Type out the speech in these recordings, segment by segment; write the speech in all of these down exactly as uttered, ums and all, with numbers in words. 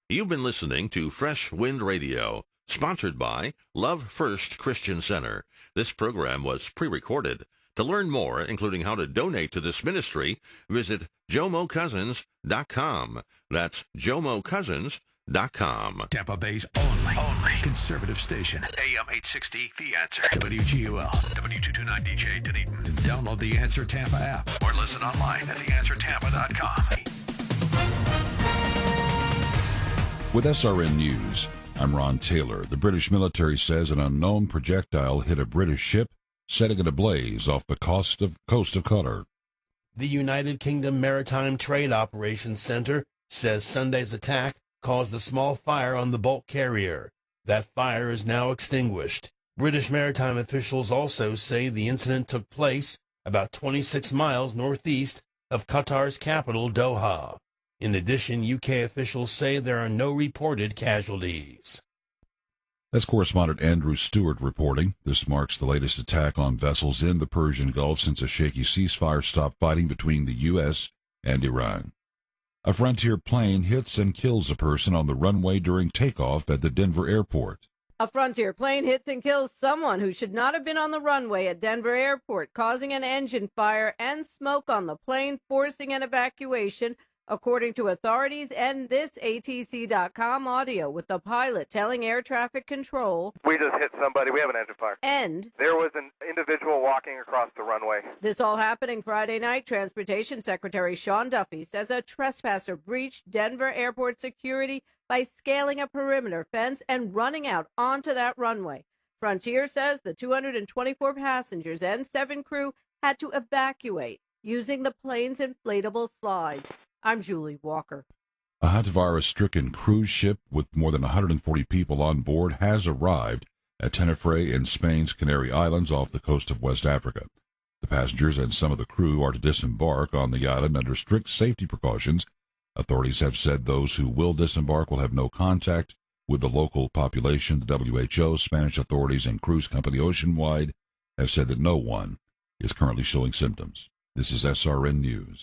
You've been listening to Fresh Wind Radio, sponsored by Love First Christian Center. This program was pre-recorded. To learn more, including how to donate to this ministry, visit jomo cousins dot com. That's jomo cousins dot com. Tampa Bay's only, only conservative station. A M eight sixty, The Answer. W G U L, W two twenty-nine D J Dunedin. Download the Answer Tampa app or listen online at the answer tampa dot com. With S R N News, I'm Ron Taylor. The British military says an unknown projectile hit a British ship, setting it ablaze off the coast of, coast of Qatar. The United Kingdom Maritime Trade Operations Center says Sunday's attack caused a small fire on the bulk carrier. That fire is now extinguished. British maritime officials also say the incident took place about twenty-six miles northeast of Qatar's capital, Doha. In addition, U K officials say there are no reported casualties. That's correspondent Andrew Stewart reporting. This marks the latest attack on vessels in the Persian Gulf since a shaky ceasefire stopped fighting between the U S and Iran. A Frontier plane hits and kills a person on the runway during takeoff at the Denver airport. A Frontier plane hits and kills someone who should not have been on the runway at Denver airport, causing an engine fire and smoke on the plane, forcing an evacuation, according to authorities and this A T C dot com audio, with the pilot telling air traffic control, "We just hit somebody. We have an engine fire." And there was an individual walking across the runway. This all happening Friday night. Transportation Secretary Sean Duffy says a trespasser breached Denver airport security by scaling a perimeter fence and running out onto that runway. Frontier says the two hundred twenty-four passengers and seven crew had to evacuate using the plane's inflatable slides. I'm Julie Walker. A hantavirus-stricken cruise ship with more than one hundred forty people on board has arrived at Tenerife in Spain's Canary Islands off the coast of West Africa. The passengers and some of the crew are to disembark on the island under strict safety precautions. Authorities have said those who will disembark will have no contact with the local population. The W H O, Spanish authorities, and cruise company Oceanwide have said that no one is currently showing symptoms. This is S R N News.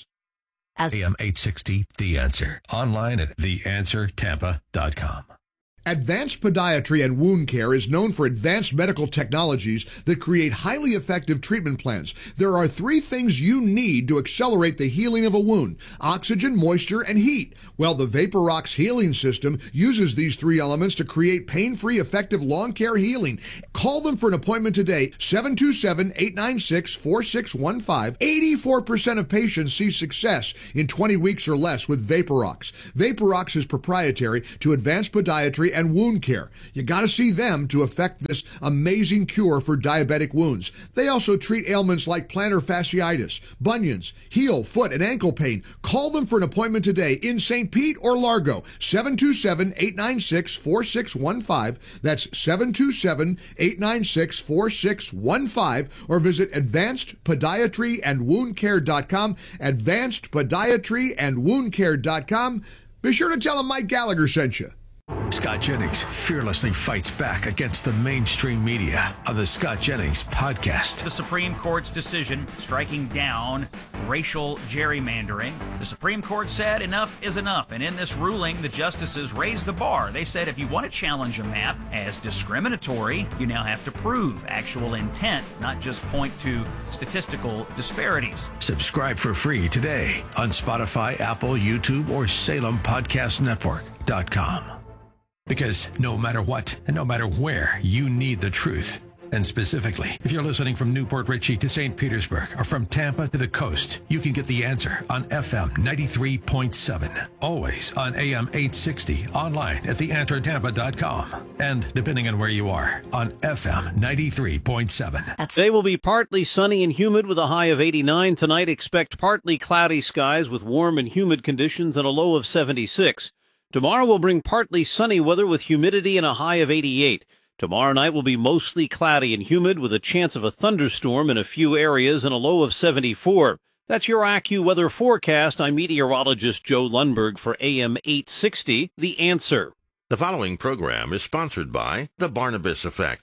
A M eight sixty, The Answer. Online at the answer tampa dot com. Advanced Podiatry and Wound Care is known for advanced medical technologies that create highly effective treatment plans. There are three things you need to accelerate the healing of a wound: oxygen, moisture, and heat. Well, the VaporRox healing system uses these three elements to create pain-free, effective lawn care healing. Call them for an appointment today, seven two seven, eight nine six, four six one five. eighty-four percent of patients see success in twenty weeks or less with VaporRox. VaporRox is proprietary to Advanced Podiatry and Wound Care. You got to see them to effect this amazing cure for diabetic wounds. They also treat ailments like plantar fasciitis, bunions, heel, foot, and ankle pain. Call them for an appointment today in Saint Pete or Largo, seven two seven, eight nine six, four six one five. That's seven two seven, eight nine six, four six one five, or visit advanced podiatry and wound care dot com, advanced podiatry and wound care dot com. Be sure to tell them Mike Gallagher sent you. Scott Jennings fearlessly fights back against the mainstream media on the Scott Jennings Podcast. The Supreme Court's decision striking down racial gerrymandering. The Supreme Court said enough is enough, and in this ruling, the justices raised the bar. They said if you want to challenge a map as discriminatory, you now have to prove actual intent, not just point to statistical disparities. Subscribe for free today on Spotify, Apple, YouTube, or Salem Podcast Network dot com. Because no matter what, and no matter where, you need the truth. And specifically, if you're listening from Newport Richey to Saint Petersburg or from Tampa to the coast, you can get the answer on F M ninety-three point seven. Always on A M eight sixty, online at the answer tampa dot com. And depending on where you are, on F M ninety-three point seven. Today will be partly sunny and humid with a high of eighty-nine. Tonight, expect partly cloudy skies with warm and humid conditions and a low of seventy-six. Tomorrow will bring partly sunny weather with humidity and a high of eighty-eight. Tomorrow night will be mostly cloudy and humid with a chance of a thunderstorm in a few areas and a low of seventy-four. That's your AccuWeather forecast. I'm meteorologist Joe Lundberg for A M eight sixty, The Answer. The following program is sponsored by The Barnabas Effect.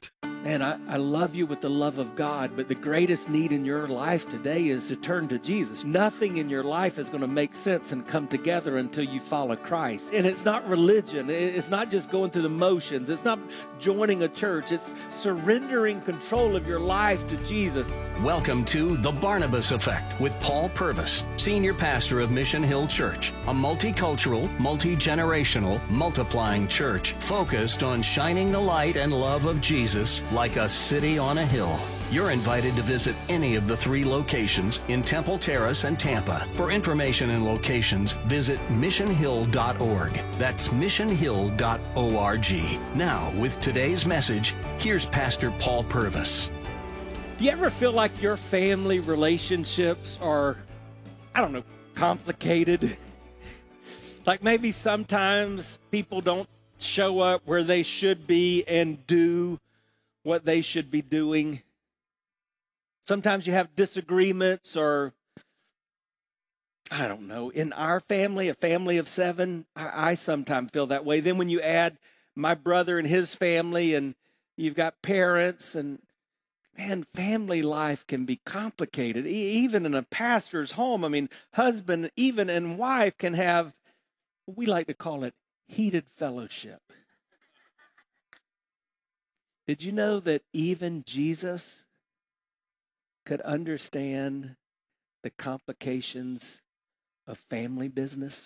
Man, I, I love you with the love of God, but the greatest need in your life today is to turn to Jesus. Nothing in your life is going to make sense and come together until you follow Christ. And it's not religion. It's not just going through the motions. It's not joining a church. It's surrendering control of your life to Jesus. Welcome to The Barnabas Effect with Paul Purvis, Senior Pastor of Mission Hill Church, a multicultural, multi-generational, multiplying church focused on shining the light and love of Jesus like a city on a hill. You're invited to visit any of the three locations in Temple Terrace and Tampa. For information and locations, visit mission hill dot org. That's mission hill dot org. Now, with today's message, here's Pastor Paul Purvis. Do you ever feel like your family relationships are, I don't know, complicated? Like maybe sometimes people don't show up where they should be and do what they should be doing. Sometimes you have disagreements, or I don't know, in our family, a family of seven, I, I sometimes feel that way. Then when you add my brother and his family, and you've got parents, and man, family life can be complicated. E- even in a pastor's home, I mean, husband, even and wife can have, we like to call it heated fellowship. Did you know that even Jesus could understand the complications of family business?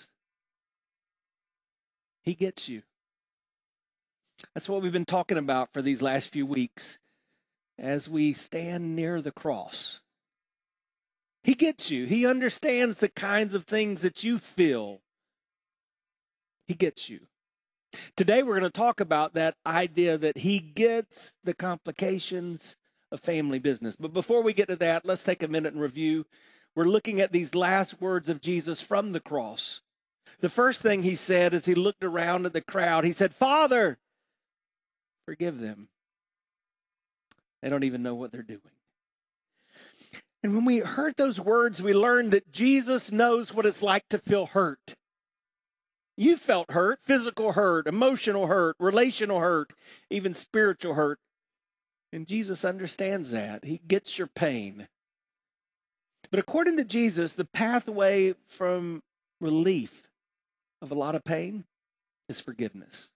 He gets you. That's what we've been talking about for these last few weeks as we stand near the cross. He gets you. He understands the kinds of things that you feel. He gets you. Today we're going to talk about that idea that he gets the complications of family business. But before we get to that, let's take a minute and review. We're looking at these last words of Jesus from the cross. The first thing he said as he looked around at the crowd, he said, "Father, forgive them. They don't even know what they're doing." And when we heard those words, we learned that Jesus knows what it's like to feel hurt. You felt hurt, physical hurt, emotional hurt, relational hurt, even spiritual hurt. And Jesus understands that. He gets your pain. But according to Jesus, the pathway from relief of a lot of pain is forgiveness.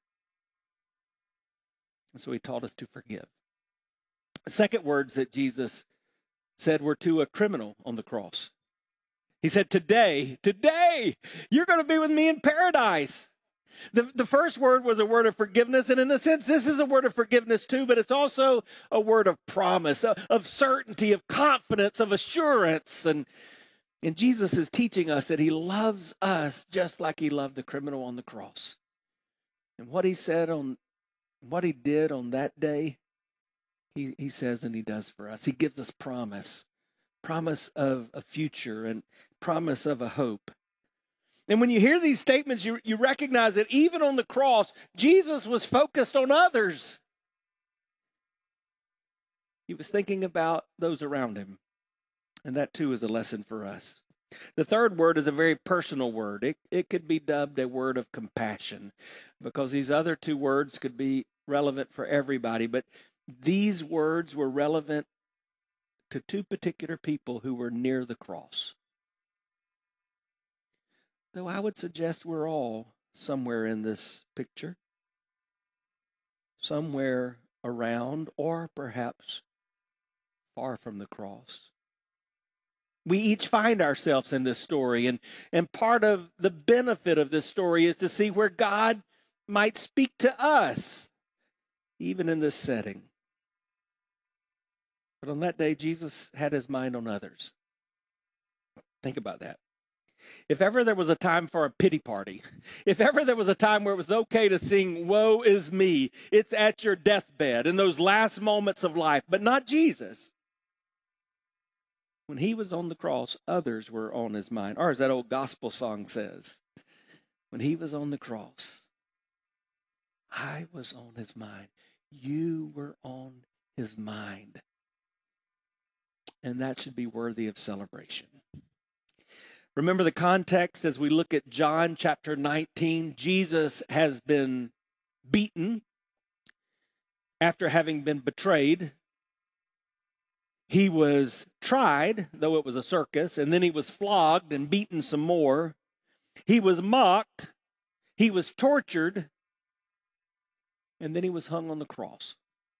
And so he taught us to forgive. The second words that Jesus said were to a criminal on the cross. He said, today, today, you're going to be with me in paradise. The, the first word was a word of forgiveness, and in a sense, this is a word of forgiveness too, but it's also a word of promise, of, of certainty, of confidence, of assurance. And, and Jesus is teaching us that he loves us just like he loved the criminal on the cross. And what he said on, what he did on that day, he, he says and he does for us. He gives us promise. Promise of a future and promise of a hope. And when you hear these statements, you, you recognize that even on the cross, Jesus was focused on others. He was thinking about those around him. And that too is a lesson for us. The third word is a very personal word. It, it could be dubbed a word of compassion, because these other two words could be relevant for everybody. But these words were relevant to two particular people who were near the cross. Though I would suggest we're all somewhere in this picture, somewhere around, or perhaps far from the cross. We each find ourselves in this story, and, and part of the benefit of this story is to see where God might speak to us, even in this setting. But on that day, Jesus had his mind on others. Think about that. If ever there was a time for a pity party, if ever there was a time where it was okay to sing, "Woe is me," it's at your deathbed, in those last moments of life, but not Jesus. When he was on the cross, others were on his mind. Or as that old gospel song says, when he was on the cross, I was on his mind. You were on his mind. And that should be worthy of celebration. Remember the context as we look at John chapter nineteen. Jesus has been beaten after having been betrayed, he was tried, though it was a circus, and then he was flogged and beaten some more. He was mocked, he was tortured, and then he was hung on the cross.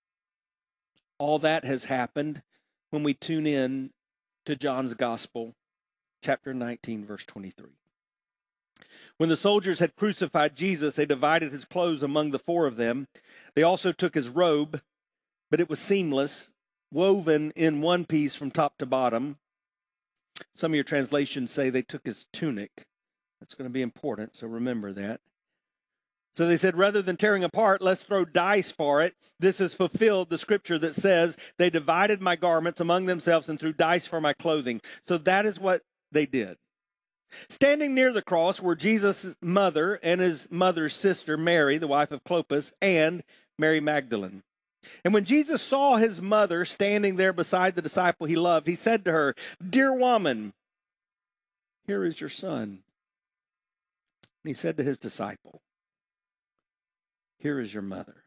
All that has happened when we tune in to John's Gospel, chapter nineteen, verse twenty-three. When the soldiers had crucified Jesus, they divided his clothes among the four of them. They also took his robe, but it was seamless, woven in one piece from top to bottom. Some of your translations say they took his tunic. That's going to be important, so remember that. So they said, rather than tearing apart, let's throw dice for it. This has fulfilled the scripture that says, they divided my garments among themselves and threw dice for my clothing. So that is what they did. Standing near the cross were Jesus' mother and his mother's sister, Mary, the wife of Clopas, and Mary Magdalene. And when Jesus saw his mother standing there beside the disciple he loved, he said to her, "Dear woman, here is your son." And he said to his disciple, "Here is your mother."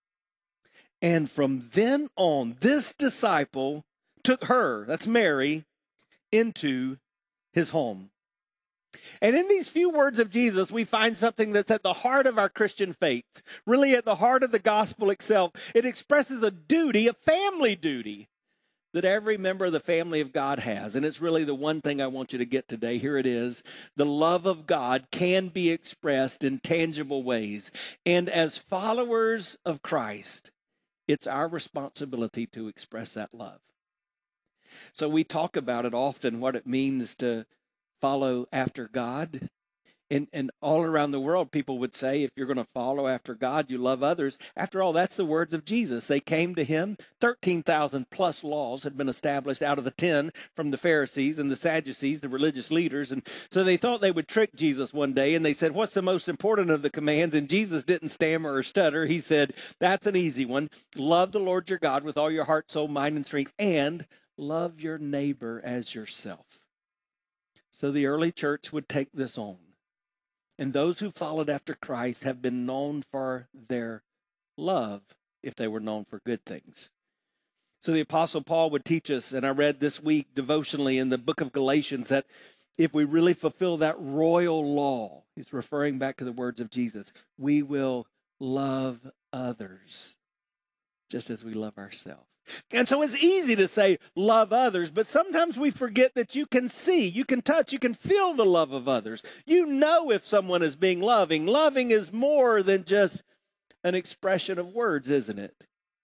And from then on, this disciple took her, that's Mary, into his home. And in these few words of Jesus, we find something that's at the heart of our Christian faith, really at the heart of the gospel itself. It expresses a duty, a family duty, that every member of the family of God has. And it's really the one thing I want you to get today. Here it is. The love of God can be expressed in tangible ways. And as followers of Christ, it's our responsibility to express that love. So we talk about it often, what it means to follow after God. And, and all around the world, people would say, if you're going to follow after God, you love others. After all, that's the words of Jesus. They came to him. thirteen thousand plus laws had been established out of the ten from the Pharisees and the Sadducees, the religious leaders. And so they thought they would trick Jesus one day. And they said, what's the most important of the commands? And Jesus didn't stammer or stutter. He said, that's an easy one. Love the Lord your God with all your heart, soul, mind, and strength. And love your neighbor as yourself. So the early church would take this on. And those who followed after Christ have been known for their love if they were known for good things. So the Apostle Paul would teach us, and I read this week devotionally in the book of Galatians, that if we really fulfill that royal law, he's referring back to the words of Jesus, we will love others just as we love ourselves. And so it's easy to say love others, but sometimes we forget that you can see, you can touch, you can feel the love of others. You know if someone is being loving. Loving is more than just an expression of words, isn't it?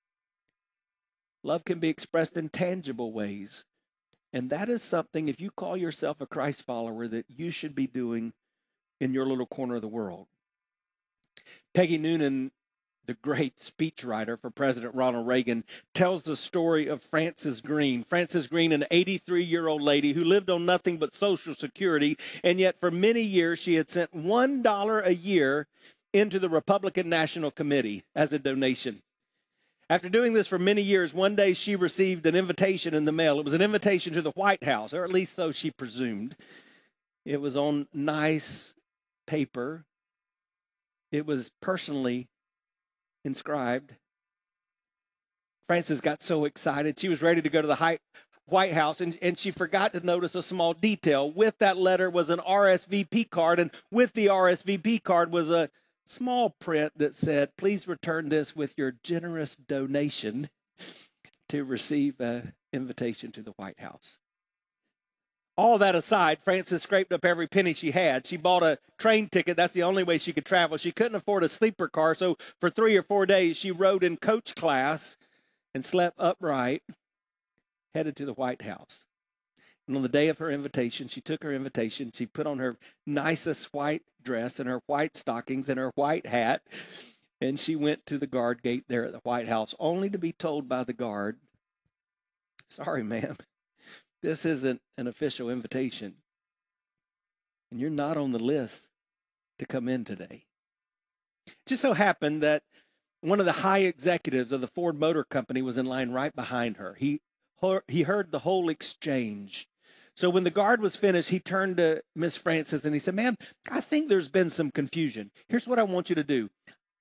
Love can be expressed in tangible ways. And that is something, if you call yourself a Christ follower, that you should be doing in your little corner of the world. Peggy Noonan, the great speechwriter for President Ronald Reagan, tells the story of Frances Green. Frances Green, an eighty-three-year-old lady who lived on nothing but Social Security, and yet for many years she had sent one dollar a year into the Republican National Committee as a donation. After doing this for many years, one day she received an invitation in the mail. It was an invitation to the White House, or at least so she presumed. It was on nice paper. It was personally inscribed. Frances got so excited. She was ready to go to the White House, and, and she forgot to notice a small detail. With that letter was an R S V P card, and with the R S V P card was a small print that said, please return this with your generous donation to receive an invitation to the White House. All that aside, Frances scraped up every penny she had. She bought a train ticket. That's the only way she could travel. She couldn't afford a sleeper car, so for three or four days she rode in coach class and slept upright, headed to the White House. And on the day of her invitation, she took her invitation. She put on her nicest white dress and her white stockings and her white hat, and she went to the guard gate there at the White House, only to be told by the guard, sorry, ma'am, this isn't an official invitation, and you're not on the list to come in today. It just so happened that one of the high executives of the Ford Motor Company was in line right behind her. He, he heard the whole exchange. So when the guard was finished, he turned to Miss Frances and he said, ma'am, I think there's been some confusion. Here's what I want you to do.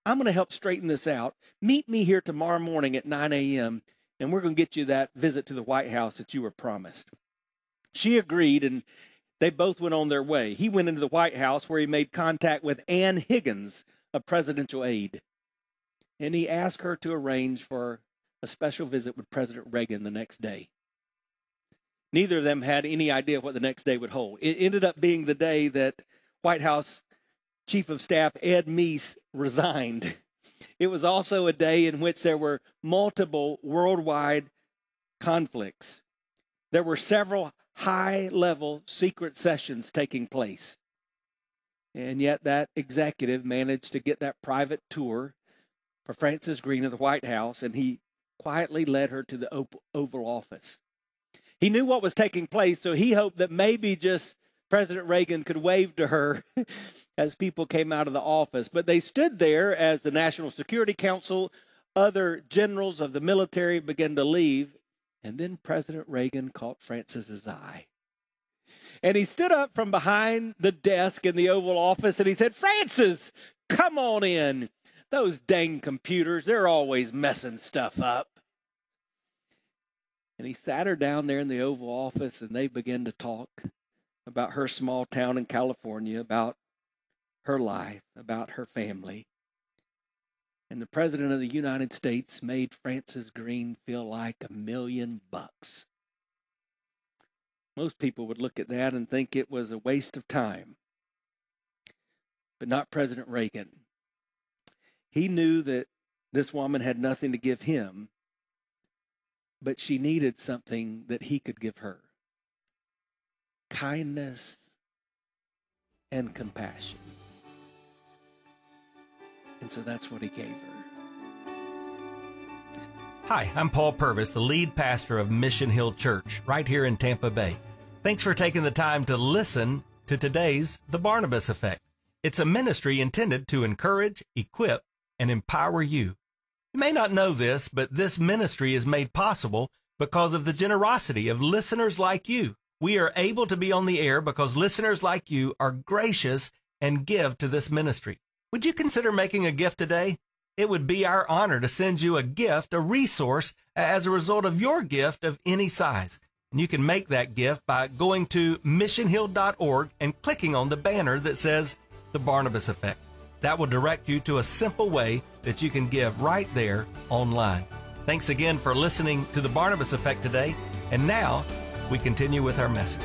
I'm going to help straighten this out. Meet me here tomorrow morning at nine a.m., and we're going to get you that visit to the White House that you were promised. She agreed, and they both went on their way. He went into the White House where he made contact with Ann Higgins, a presidential aide. And he asked her to arrange for a special visit with President Reagan the next day. Neither of them had any idea what the next day would hold. It ended up being the day that White House Chief of Staff Ed Meese resigned. It was also a day in which there were multiple worldwide conflicts. There were several high-level secret sessions taking place. And yet that executive managed to get that private tour for Frances Green of the White House, and he quietly led her to the Oval Office. He knew what was taking place, so he hoped that maybe just President Reagan could wave to her as people came out of the office. But they stood there as the National Security Council, other generals of the military began to leave, and then President Reagan caught Frances's eye. And he stood up from behind the desk in the Oval Office, and he said, "Frances, come on in. Those dang computers, they're always messing stuff up." And he sat her down there in the Oval Office, and they began to talk about her small town in California, about her life, about her family. And the President of the United States made Frances Green feel like a million bucks. Most people would look at that and think it was a waste of time. But not President Reagan. He knew that this woman had nothing to give him, but she needed something that he could give her. Kindness and compassion. And so that's what he gave her. Hi, I'm Paul Purvis, the lead pastor of Mission Hill Church, right here in Tampa Bay. Thanks for taking the time to listen to today's The Barnabas Effect. It's a ministry intended to encourage, equip, and empower you. You may not know this, but this ministry is made possible because of the generosity of listeners like you. We are able to be on the air because listeners like you are gracious and give to this ministry. Would you consider making a gift today? It would be our honor to send you a gift, a resource, as a result of your gift of any size. And you can make that gift by going to mission hill dot org and clicking on the banner that says The Barnabas Effect. That will direct you to a simple way that you can give right there online. Thanks again for listening to The Barnabas Effect today. And now we continue with our message.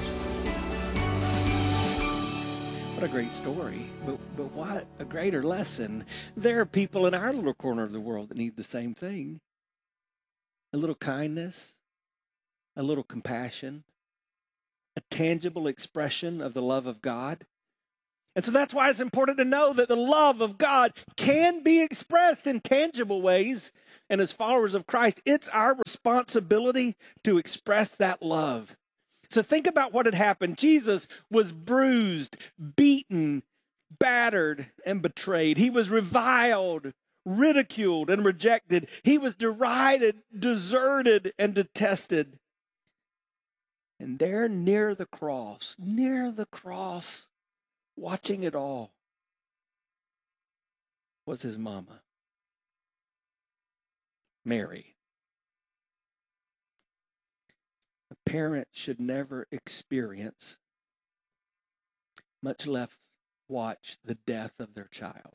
What a great story, but, but what a greater lesson. There are people in our little corner of the world that need the same thing. A little kindness, a little compassion, a tangible expression of the love of God. And so that's why it's important to know that the love of God can be expressed in tangible ways. And as followers of Christ, it's our responsibility to express that love. So think about what had happened. Jesus was bruised, beaten, battered, and betrayed. He was reviled, ridiculed, and rejected. He was derided, deserted, and detested. And there near the cross, near the cross, watching it all, was his mama, Mary. A parent should never experience, much less watch, the death of their child.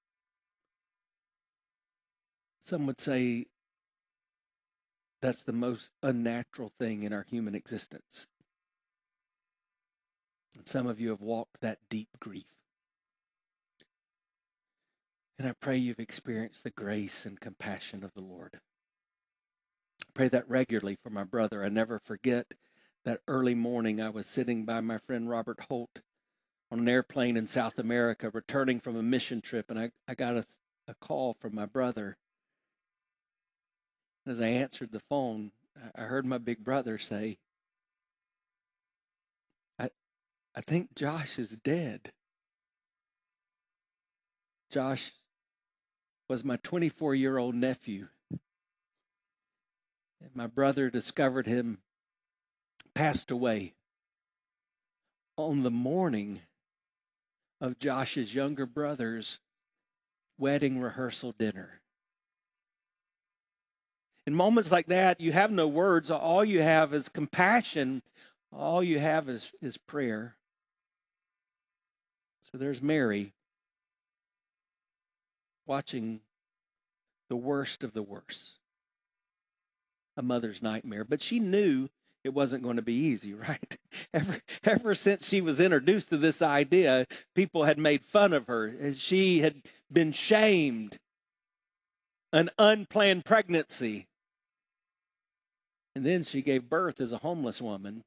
Some would say that's the most unnatural thing in our human existence. And some of you have walked that deep grief. And I pray you've experienced the grace and compassion of the Lord. I pray that regularly for my brother. I never forget that early morning I was sitting by my friend Robert Holt on an airplane in South America, returning from a mission trip, and I, I got a, a call from my brother. As I answered the phone, I heard my big brother say, I, I think Josh is dead. Josh was my twenty-four-year-old nephew. And my brother discovered him passed away on the morning of Josh's younger brother's wedding rehearsal dinner. In moments like that, you have no words. All you have is compassion. All you have is, is prayer. So there's Mary watching the worst of the worst. A mother's nightmare. But she knew it wasn't going to be easy, right? Ever, ever since she was introduced to this idea, people had made fun of her. She had been shamed. An unplanned pregnancy. And then she gave birth as a homeless woman.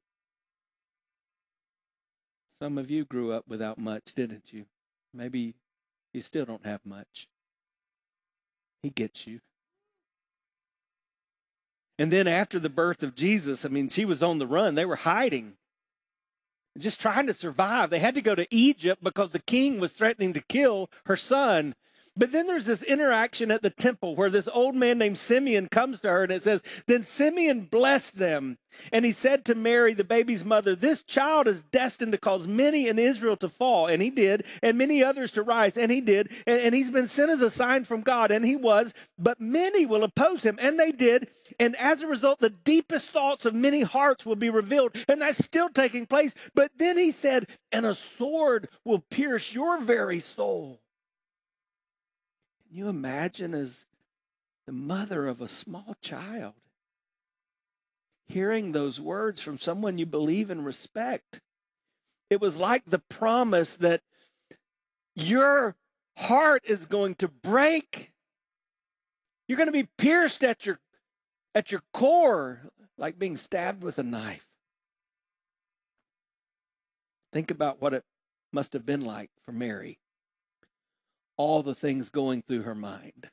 Some of you grew up without much, didn't you? Maybe you still don't have much. He gets you. And then after the birth of Jesus, I mean, she was on the run. They were hiding, just trying to survive. They had to go to Egypt because the king was threatening to kill her son. But then there's this interaction at the temple where this old man named Simeon comes to her, and it says, then Simeon blessed them. And he said to Mary, the baby's mother, this child is destined to cause many in Israel to fall. And he did. And many others to rise. And he did. And, and he's been sent as a sign from God. And he was. But many will oppose him. And they did. And as a result, the deepest thoughts of many hearts will be revealed. And that's still taking place. But then he said, and a sword will pierce your very soul. Can you imagine, as the mother of a small child, hearing those words from someone you believe and respect? It was like the promise that your heart is going to break. You're going to be pierced at your, at your core, like being stabbed with a knife. Think about what it must have been like for Mary. All the things going through her mind.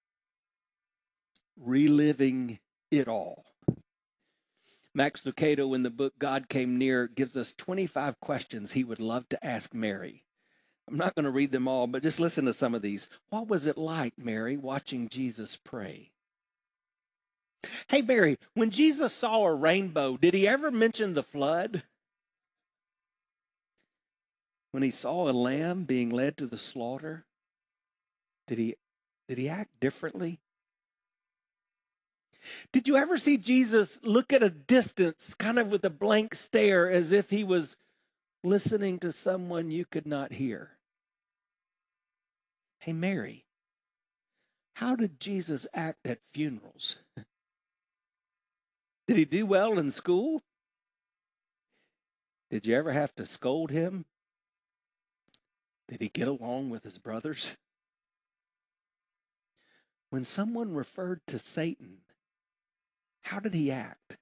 Reliving it all. Max Lucado, in the book God Came Near, gives us twenty-five questions he would love to ask Mary. I'm not going to read them all, but just listen to some of these. What was it like, Mary, watching Jesus pray? Hey, Mary, when Jesus saw a rainbow, did he ever mention the flood? When he saw a lamb being led to the slaughter, Did he, did he act differently? Did you ever see Jesus look at a distance, kind of with a blank stare, as if he was listening to someone you could not hear? Hey, Mary, how did Jesus act at funerals? Did he do well in school? Did you ever have to scold him? Did he get along with his brothers? When someone referred to Satan, how did he act?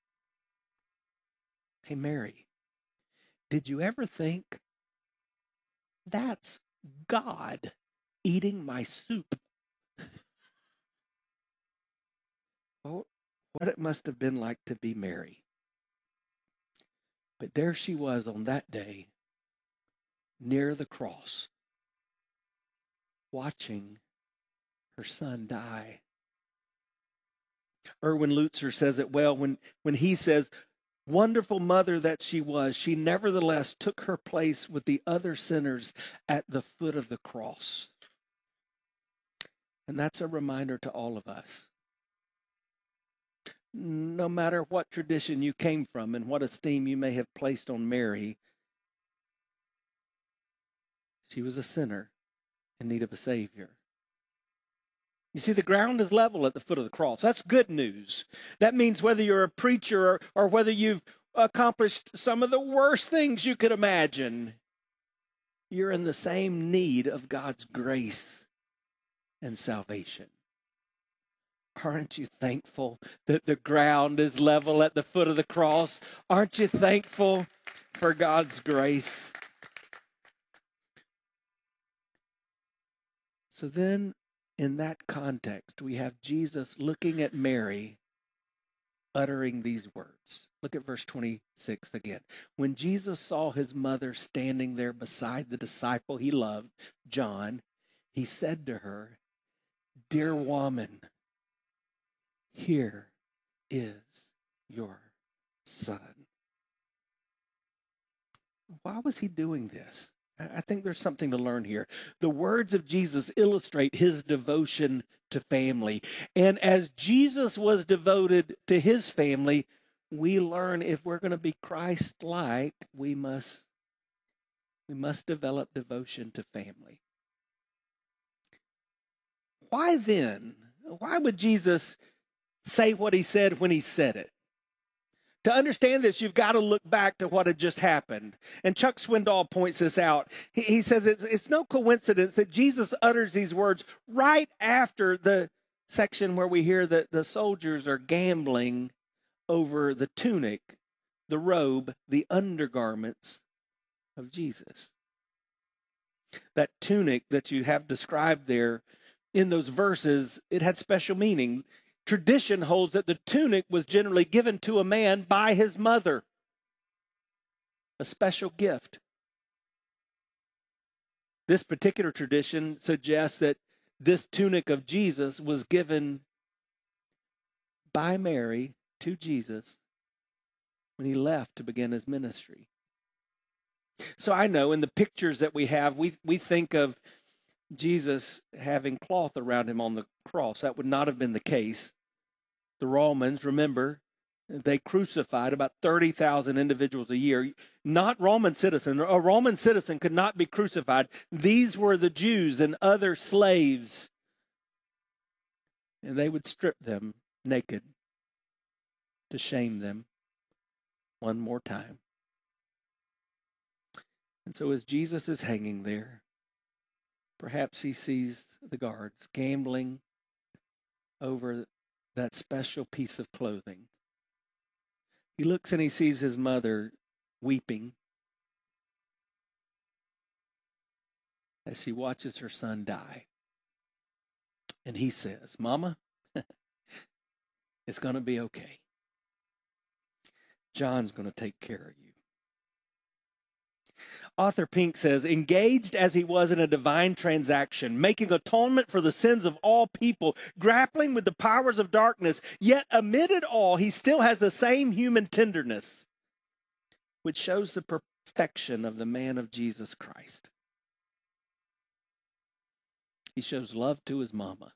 Hey, Mary, did you ever think, that's God eating my soup? Well, what it must have been like to be Mary. But there she was on that day, near the cross, watching her son die. Erwin Lutzer says it well when, when he says, wonderful mother that she was, she nevertheless took her place with the other sinners at the foot of the cross. And that's a reminder to all of us. No matter what tradition you came from and what esteem you may have placed on Mary, she was a sinner in need of a Savior. You see, the ground is level at the foot of the cross. That's good news. That means whether you're a preacher or, or whether you've accomplished some of the worst things you could imagine, you're in the same need of God's grace and salvation. Aren't you thankful that the ground is level at the foot of the cross? Aren't you thankful for God's grace? So then, in that context, we have Jesus looking at Mary, uttering these words. Look at verse twenty-six again. When Jesus saw his mother standing there beside the disciple he loved, John, he said to her, "Dear woman, here is your son." Why was he doing this? I think there's something to learn here. The words of Jesus illustrate his devotion to family. And as Jesus was devoted to his family, we learn if we're going to be Christ-like, we must, we must develop devotion to family. Why then? Why would Jesus say what he said when he said it? To understand this, you've got to look back to what had just happened. And Chuck Swindoll points this out. He, he says it's, it's no coincidence that Jesus utters these words right after the section where we hear that the soldiers are gambling over the tunic, the robe, the undergarments of Jesus. That tunic that you have described there in those verses, it had special meaning. Tradition holds that the tunic was generally given to a man by his mother, a special gift. This particular tradition suggests that this tunic of Jesus was given by Mary to Jesus when he left to begin his ministry. So I know in the pictures that we have, we, we think of Jesus having cloth around him on the cross. That would not have been the case. The Romans, remember, they crucified about thirty thousand individuals a year. Not Roman citizens. A Roman citizen could not be crucified. These were the Jews and other slaves. And they would strip them naked to shame them one more time. And so as Jesus is hanging there, perhaps he sees the guards gambling over that special piece of clothing. He looks and he sees his mother weeping as she watches her son die. And he says, "Mama, it's going to be okay. John's going to take care of you." Author Pink says, engaged as he was in a divine transaction, making atonement for the sins of all people, grappling with the powers of darkness, yet amid it all, he still has the same human tenderness, which shows the perfection of the man of Jesus Christ. He shows love to his mama.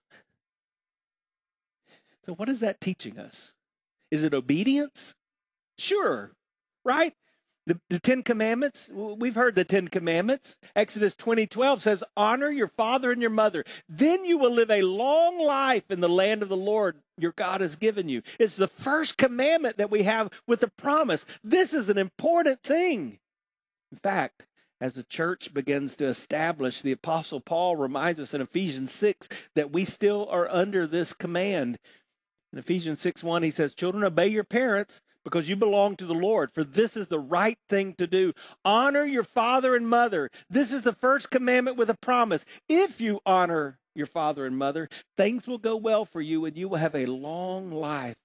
So what is that teaching us? Is it obedience? Sure, right? The, the Ten Commandments, we've heard the Ten Commandments. Exodus twenty twelve says, honor your father and your mother. Then you will live a long life in the land of the Lord your God has given you. It's the first commandment that we have with a promise. This is an important thing. In fact, as the church begins to establish, the Apostle Paul reminds us in Ephesians six that we still are under this command. In Ephesians six one, he says, children, obey your parents, because you belong to the Lord, for this is the right thing to do. Honor your father and mother. This is the first commandment with a promise. If you honor your father and mother, things will go well for you and you will have a long life